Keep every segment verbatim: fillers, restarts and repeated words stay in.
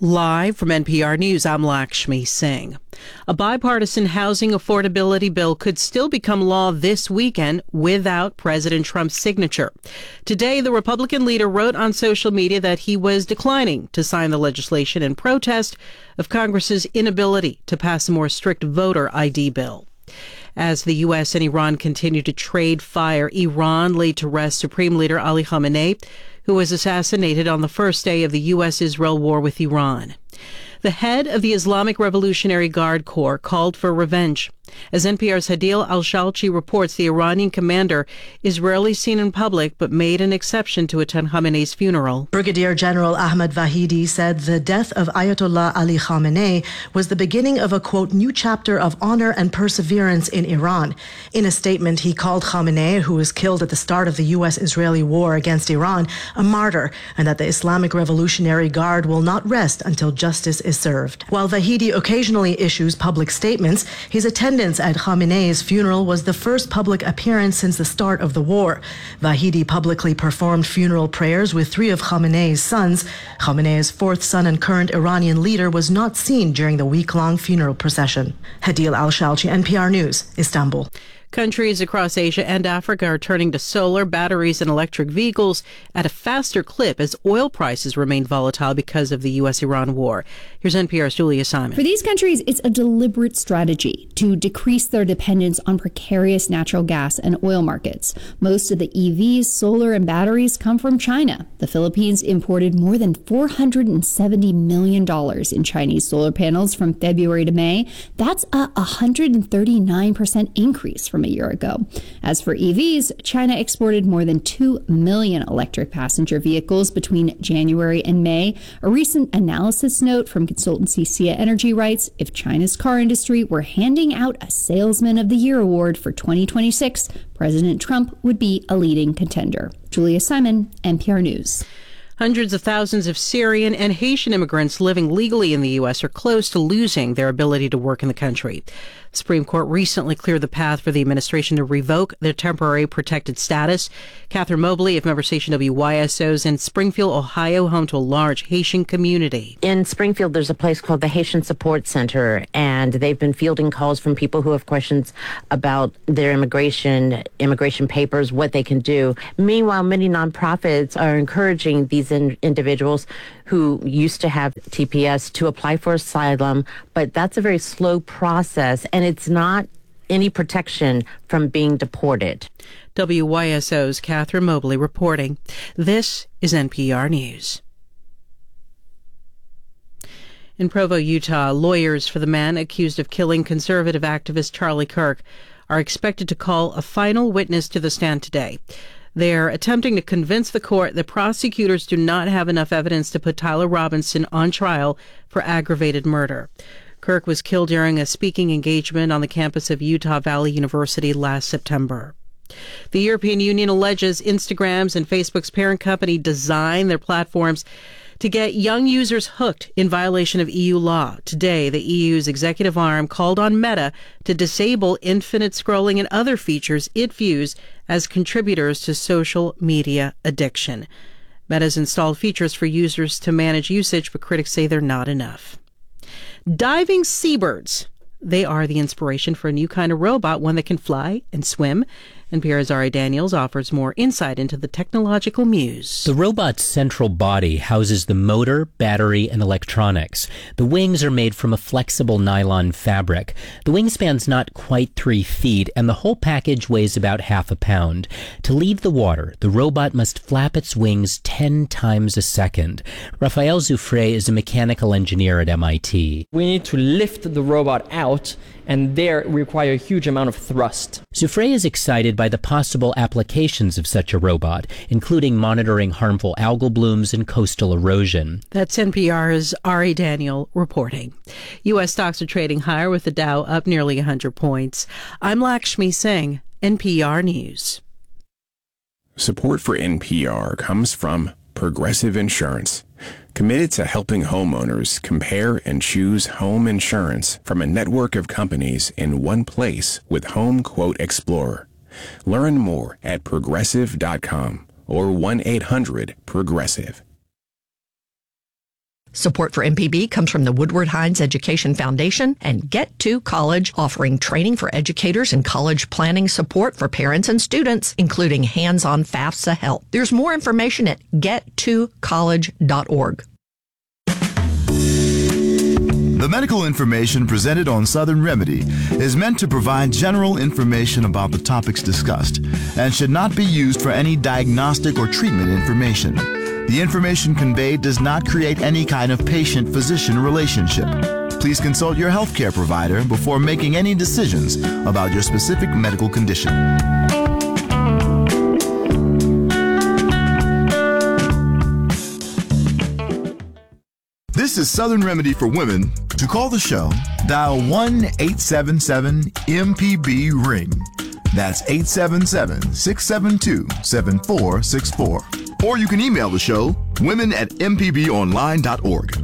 Live from N P R News, I'm Lakshmi Singh. A bipartisan housing affordability bill could still become law this weekend without President Trump's signature. Today, the Republican leader wrote on social media that he was declining to sign the legislation in protest of Congress's inability to pass a more strict voter I D bill. As the U S and Iran continue to trade fire, Iran laid to rest Supreme Leader Ali Khamenei, who was assassinated on the first day of the U S Israel war with Iran. The head of the Islamic Revolutionary Guard Corps called for revenge. As N P R's Hadil Al-Shalchi reports, the Iranian commander is rarely seen in public, but made an exception to attend Khamenei's funeral. Brigadier General Ahmad Vahidi said the death of Ayatollah Ali Khamenei was the beginning of a, quote, new chapter of honor and perseverance in Iran. In a statement, he called Khamenei, who was killed at the start of the U S-Israeli war against Iran, a martyr, and that the Islamic Revolutionary Guard will not rest until justice is served. While Vahidi occasionally issues public statements, his attendance at Khamenei's funeral was the first public appearance since the start of the war. Vahidi publicly performed funeral prayers with three of Khamenei's sons. Khamenei's fourth son and current Iranian leader was not seen during the week-long funeral procession. Hadil Al-Shalchi, N P R News, Istanbul. Countries across Asia and Africa are turning to solar, batteries, and electric vehicles at a faster clip as oil prices remain volatile because of the U S Iran war. Here's N P R's Julia Simon. For these countries, it's a deliberate strategy to decrease their dependence on precarious natural gas and oil markets. Most of the E Vs, solar, and batteries come from China. The Philippines imported more than four hundred seventy million dollars in Chinese solar panels from February to May. That's a one hundred thirty-nine percent increase from a year ago. As for E Vs, China exported more than two million electric passenger vehicles between January and May. A recent analysis note from consultancy Sia Energy writes, if China's car industry were handing out a Salesman of the Year award for twenty twenty-six, President Trump would be a leading contender. Julia Simon, N P R News. Hundreds of thousands of Syrian and Haitian immigrants living legally in the U S are close to losing their ability to work in the country. The Supreme Court recently cleared the path for the administration to revoke their temporary protected status. Catherine Mobley of member station W Y S O's in Springfield, Ohio, home to a large Haitian community. In Springfield, there's a place called the Haitian Support Center, and they've been fielding calls from people who have questions about their immigration, immigration papers, what they can do. Meanwhile, many nonprofits are encouraging these in- individuals who used to have T P S to apply for asylum, but that's a very slow process, and it's not any protection from being deported. W Y S O's Catherine Mobley reporting. This is N P R News. In Provo, Utah, lawyers for the man accused of killing conservative activist Charlie Kirk are expected to call a final witness to the stand today. They're attempting to convince the court that prosecutors do not have enough evidence to put Tyler Robinson on trial for aggravated murder. Kirk was killed during a speaking engagement on the campus of Utah Valley University last September. The European Union alleges Instagram's and Facebook's parent company designed their platforms to get young users hooked in violation of E U law. Today, the E U's executive arm called on Meta to disable infinite scrolling and other features it views as contributors to social media addiction. Meta's installed features for users to manage usage, but critics say they're not enough. Diving seabirds. They are the inspiration for a new kind of robot, one that can fly and swim. N P R's Ari Daniels offers more insight into the technological muse. The robot's central body houses the motor, battery, and electronics. The wings are made from a flexible nylon fabric. The wingspan's not quite three feet, and the whole package weighs about half a pound. To leave the water, the robot must flap its wings ten times a second. Raphael Zoufre is a mechanical engineer at M I T. We need to lift the robot out, and there we require a huge amount of thrust. Zoufre is excited by the possible applications of such a robot, including monitoring harmful algal blooms and coastal erosion. That's N P R's Ari Daniel reporting. U S stocks are trading higher with the Dow up nearly one hundred points. I'm Lakshmi Singh, N P R News. Support for N P R comes from Progressive Insurance, committed to helping homeowners compare and choose home insurance from a network of companies in one place with Home Quote Explorer. Learn more at progressive dot com or one eight hundred progressive. Support for M P B comes from the Woodward Hines Education Foundation and Get to College, offering training for educators and college planning support for parents and students, including hands-on FAFSA help. There's more information at get to college dot org. The medical information presented on Southern Remedy is meant to provide general information about the topics discussed and should not be used for any diagnostic or treatment information. The information conveyed does not create any kind of patient-physician relationship. Please consult your healthcare provider before making any decisions about your specific medical condition. This is Southern Remedy for Women. To call the show, dial one eight seven seven M P B ring. That's eight seven seven, six seven two, seven four six four. Or you can email the show, women at m p b online dot org.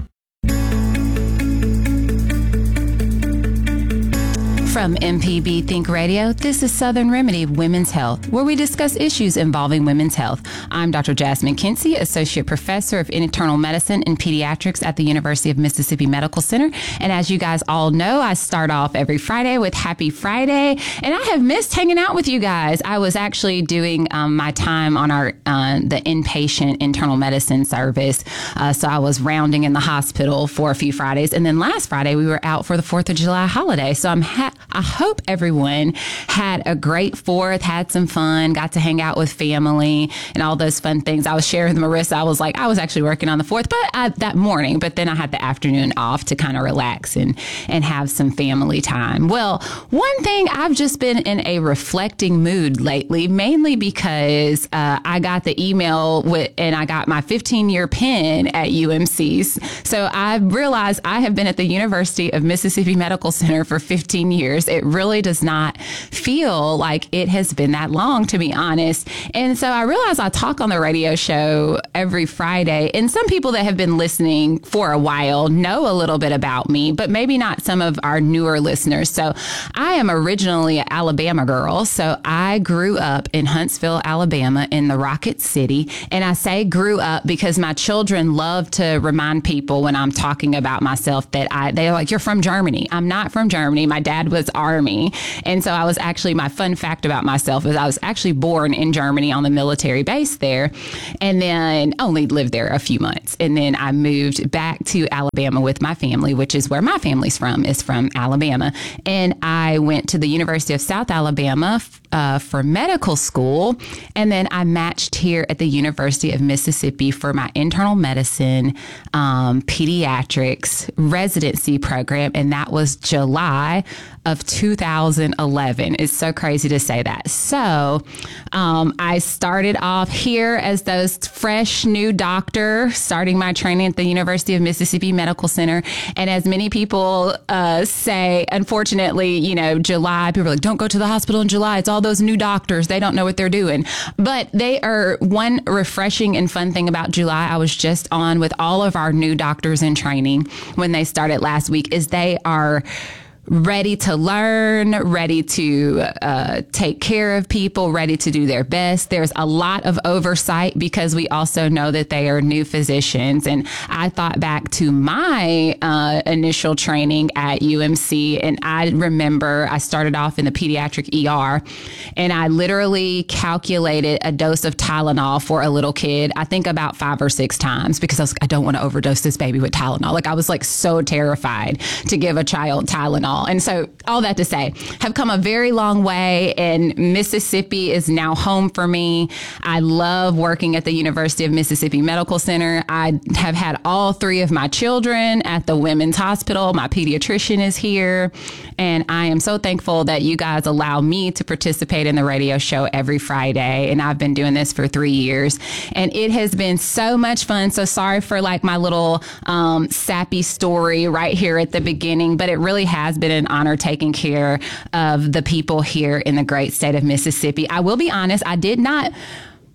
From M P B Think Radio, this is Southern Remedy Women's Health, where we discuss issues involving women's health. I'm Doctor Jasmine Kinsey, Associate Professor of Internal Medicine and Pediatrics at the University of Mississippi Medical Center. And as you guys all know, I start off every Friday with Happy Friday, and I have missed hanging out with you guys. I was actually doing um, my time on our uh, the inpatient internal medicine service, uh, so I was rounding in the hospital for a few Fridays, and then last Friday we were out for the fourth of July holiday. So I'm ha- I hope everyone had a great fourth, had some fun, got to hang out with family and all those fun things. I was sharing with Marissa. I was like, I was actually working on the fourth, but I, that morning, but then I had the afternoon off to kind of relax and, and have some family time. Well, one thing, I've just been in a reflecting mood lately, mainly because uh, I got the email with, and I got my fifteen year pin at U M C's. So I realized I have been at the University of Mississippi Medical Center for fifteen years. It really does not feel like it has been that long, to be honest. And so I realize I talk on the radio show every Friday, and some people that have been listening for a while know a little bit about me, but maybe not some of our newer listeners. So I am originally an Alabama girl. So I grew up in Huntsville, Alabama, in the Rocket City. And I say grew up because my children love to remind people when I'm talking about myself that I, they're like, you're from Germany. I'm not from Germany. My dad was Army. And so I was actually, my fun fact about myself is I was actually born in Germany on the military base there, and then only lived there a few months. And then I moved back to Alabama with my family, which is where my family's from, is from Alabama. And I went to the University of South Alabama uh, for medical school. And then I matched here at the University of Mississippi for my internal medicine, um, pediatrics residency program. And that was July of two thousand eleven. It's so crazy to say that. So um, I started off here as those fresh new doctor, starting my training at the University of Mississippi Medical Center. And as many people uh, say, unfortunately, you know, July, people are like, don't go to the hospital in July. It's all those new doctors. They don't know what they're doing. But they are, one refreshing and fun thing about July, I was just on with all of our new doctors in training when they started last week, is they are ready to learn, ready to uh, take care of people, ready to do their best. There's a lot of oversight because we also know that they are new physicians. And I thought back to my uh, initial training at U M C, and I remember I started off in the pediatric E R, and I literally calculated a dose of Tylenol for a little kid, I think about five or six times, because I was like, I don't want to overdose this baby with Tylenol. Like, I was like so terrified to give a child Tylenol. And so all that to say, have come a very long way, and Mississippi is now home for me. I love working at the University of Mississippi Medical Center. I have had all three of my children at the Women's Hospital. My pediatrician is here, and I am so thankful that you guys allow me to participate in the radio show every Friday. And I've been doing this for three years, and it has been so much fun. So sorry for like my little um, sappy story right here at the beginning, but it really has been an honor taking care of the people here in the great state of Mississippi. I will be honest, I did not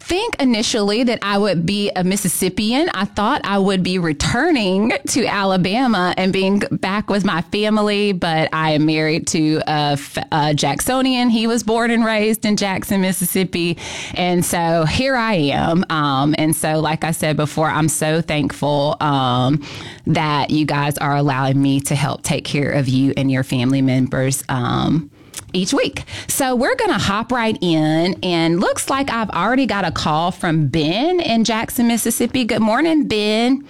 think initially that I would be a Mississippian. I thought I would be returning to Alabama and being back with my family, but I am married to a, a Jacksonian. He was born and raised in Jackson, Mississippi. And so here I am. Um, and so, like I said before, I'm so thankful um, that you guys are allowing me to help take care of you and your family members um, each week. So we're going to hop right in, and looks like I've already got a call from Ben in Jackson, Mississippi. Good morning, Ben.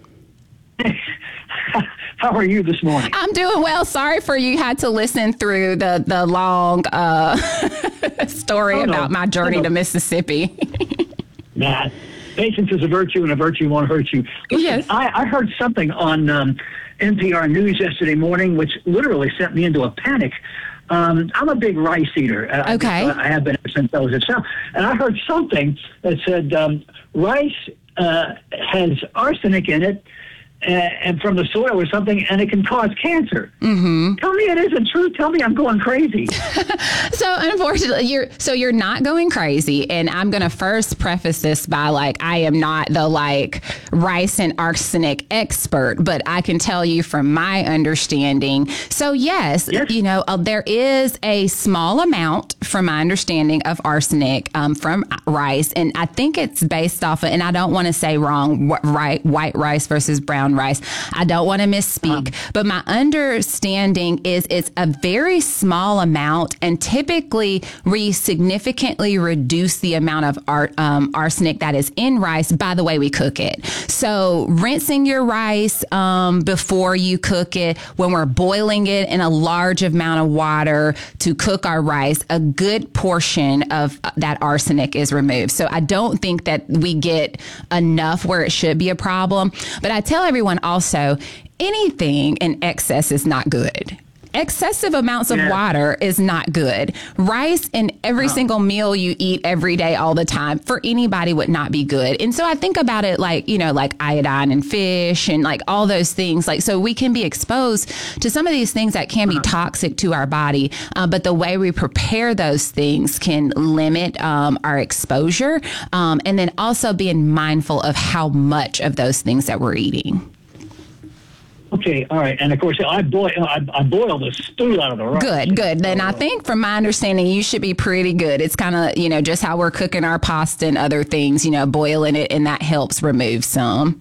How are you this morning? I'm doing well. Sorry for you had to listen through the, the long uh, story oh, no. about my journey oh, no. to Mississippi. Nah, patience is a virtue, and a virtue won't hurt you. Listen, yes. I, I heard something on um, N P R News yesterday morning, which literally sent me into a panic. Um, I'm a big rice eater. Okay. I, I have been ever since I was a child. And I heard something that said um, rice uh, has arsenic in it, uh, and from the soil or something, and it can cause cancer. Mm-hmm. Tell me it isn't true. Tell me I'm going crazy. So unfortunately, you're so you're not going crazy. And I'm going to first preface this by like, I am not the like rice and arsenic expert, but I can tell you from my understanding. So yes, yes. you know, uh, there is a small amount from my understanding of arsenic um, from rice. And I think it's based off of, and I don't want to say wrong, wh- right, white rice versus brown rice. I don't want to misspeak, um, but my understanding is it's a very small amount, and typically we significantly reduce the amount of ar- um, arsenic that is in rice by the way we cook it. So rinsing your rice um, before you cook it, when we're boiling it in a large amount of water to cook our rice, a good portion of that arsenic is removed. So I don't think that we get enough where it should be a problem. But I tell everyone also, anything in excess is not good. Excessive amounts of yeah. water is not good. Rice in every oh. single meal you eat every day, all the time, for anybody would not be good. And so I think about it like, you know, like iodine in fish and like all those things. Like, so we can be exposed to some of these things that can be toxic to our body. Uh, but the way we prepare those things can limit um, our exposure. Um, and then also being mindful of how much of those things that we're eating. Okay, all right. And, of course, I boil, I, I boil the stew out of the rice. Good, good. Then I think, from my understanding, you should be pretty good. It's kind of, you know, just how we're cooking our pasta and other things, you know, boiling it, and that helps remove some.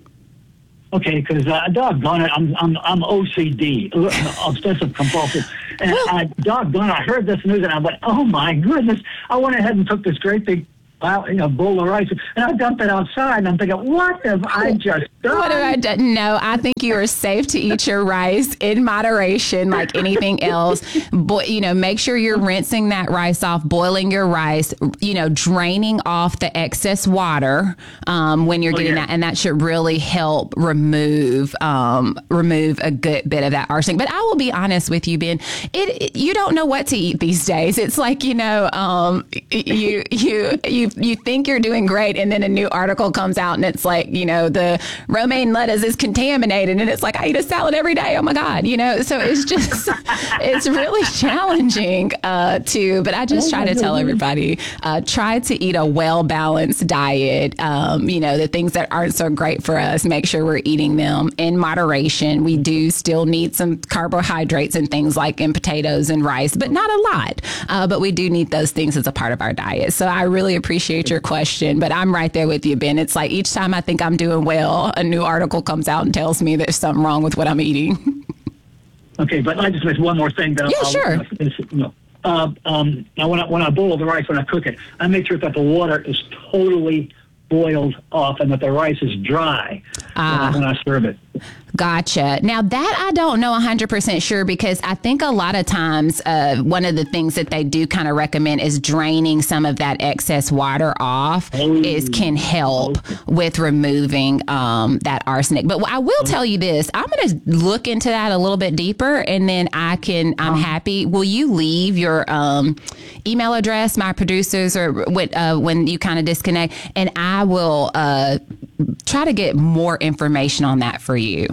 Okay, because uh, doggone it, I'm, I'm, I'm O C D, obsessive compulsive. And I, doggone it, I heard this news, and I went, oh, my goodness. I went ahead and took this great big you know, bowl of rice, and I dumped it outside, and I'm thinking, what have I just done? What have I done? No, I think you are safe to eat your rice in moderation, like anything else. Bo- you know, make sure you're rinsing that rice off, boiling your rice, you know, draining off the excess water um, when you're getting oh, yeah. that, and that should really help remove um, remove a good bit of that arsenic. But I will be honest with you, Ben, it, it you don't know what to eat these days. It's like, you know, um, you you you. You think you're doing great, and then a new article comes out, and it's like, you know, the romaine lettuce is contaminated, and it's like, I eat a salad every day. Oh my God, you know. So it's just, it's really challenging uh, to. But I just try to tell everybody, uh, try to eat a well balanced diet. Um, you know, the things that aren't so great for us, make sure we're eating them in moderation. We do still need some carbohydrates and things like in potatoes and rice, but not a lot. Uh, but we do need those things as a part of our diet. So I really appreciate. Appreciate your question, but I'm right there with you, Ben. It's like each time I think I'm doing well, a new article comes out and tells me there's something wrong with what I'm eating. Okay, but I just mentioned one more thing. That yeah, I'll, sure. I'll, you know, uh, um, now when I, when I boil the rice, when I cook it, I make sure that the water is totally boiled off and that the rice is dry uh, when I serve it. Gotcha. Now that I don't know one hundred percent sure, because I think a lot of times uh, one of the things that they do kind of recommend is draining some of that excess water off oh. is can help oh. with removing um, that arsenic. But I will tell you this, I'm going to look into that a little bit deeper, and then I can, I'm happy. Will you leave your um, email address, my producers, or when, uh, when you kind of disconnect, and I will uh, try to get more information on that for you.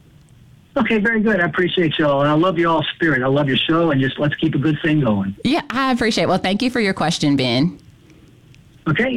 Okay, very good. I appreciate y'all. And I love y'all's spirit. I love your show, and just let's keep a good thing going. Yeah, I appreciate it. Well, thank you for your question, Ben. Okay.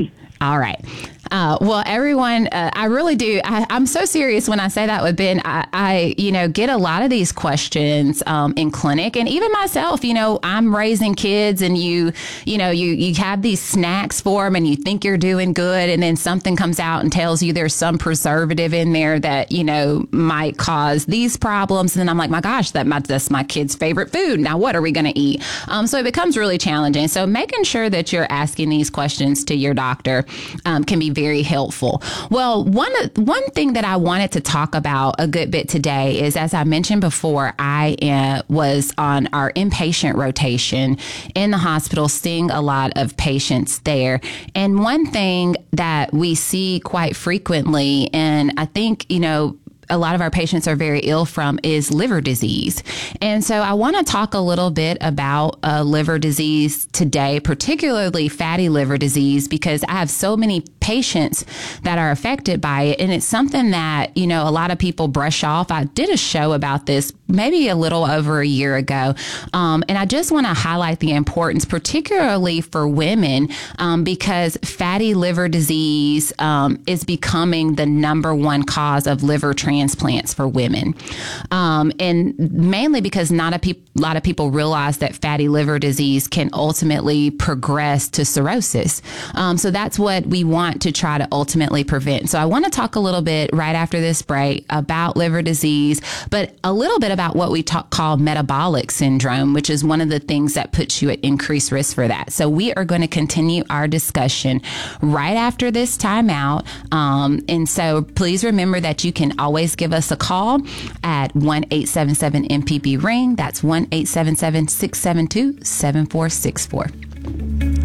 All right. Uh, well, everyone, uh, I really do. I, I'm so serious when I say that with Ben. I, I, you know, get a lot of these questions um, in clinic, and even myself. You know, I'm raising kids, and you, you know, you you have these snacks for them, and you think you're doing good, and then something comes out and tells you there's some preservative in there that you know might cause these problems, and then I'm like, my gosh, that my, that's my kid's favorite food. Now, what are we going to eat? Um, so it becomes really challenging. So making sure that you're asking these questions to your doctor um, can be very very helpful. Well, one one thing that I wanted to talk about a good bit today is, as I mentioned before, I uh, was on our inpatient rotation in the hospital, seeing a lot of patients there. And one thing that we see quite frequently, and I think, you know, a lot of our patients are very ill from, is liver disease. And so I want to talk a little bit about uh, liver disease today, particularly fatty liver disease, because I have so many patients that are affected by it. And it's something that, you know, a lot of people brush off. I did a show about this maybe a little over a year ago. Um, and I just want to highlight the importance, particularly for women, um, because fatty liver disease um, is becoming the number one cause of liver transplants for women. Um, and mainly because not a pe- lot of people realize that fatty liver disease can ultimately progress to cirrhosis. Um, so that's what we want to try to ultimately prevent. So I want to talk a little bit right after this break about liver disease, but a little bit about what we talk, call metabolic syndrome, which is one of the things that puts you at increased risk for that. So we are going to continue our discussion right after this timeout. Um, and so please remember that you can always give us a call at one eight seven seven M P B ring. That's one eight seven seven, six seven two, seven four six four.